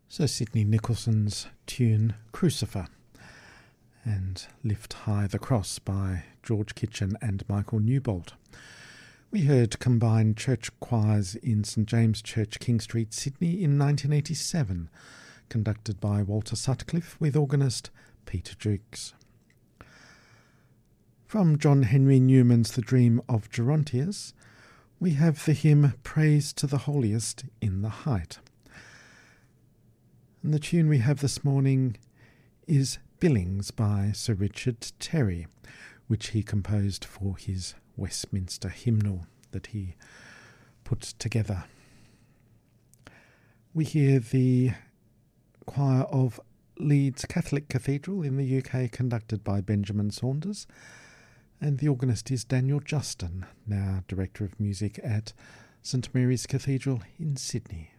Sir Sidney Nicholson's tune Crucifer and Lift High the Cross by George Kitchen and Michael Newbold. We heard combined church choirs in St James Church, King Street, Sydney in 1987, conducted by Walter Sutcliffe with organist Peter Jukes. From John Henry Newman's The Dream of Gerontius, we have the hymn Praise to the Holiest in the Height. And the tune we have this morning is Billings by Sir Richard Terry, which he composed for his Westminster hymnal that he put together. We hear the choir of Leeds Catholic Cathedral in the UK, conducted by Benjamin Saunders, and the organist is Daniel Justin, now Director of Music at St Mary's Cathedral in Sydney.